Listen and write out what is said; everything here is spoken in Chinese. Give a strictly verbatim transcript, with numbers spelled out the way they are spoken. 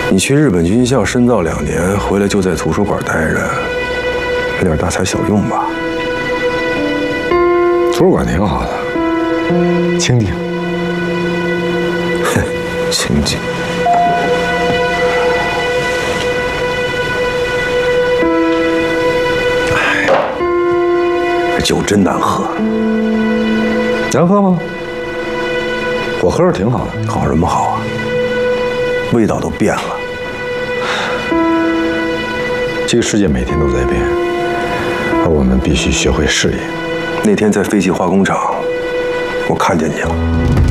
你去日本军校深造两年，回来就在图书馆待着，有点大材小用吧？ 图书馆挺好的，清静。 哼，清静。哎，这酒真难喝。 难喝吗？我喝着挺好的。 好什么好啊？味道都变了。 这个世界每天都在变，而我们必须学会适应。 那天在废弃化工厂，我看见你了。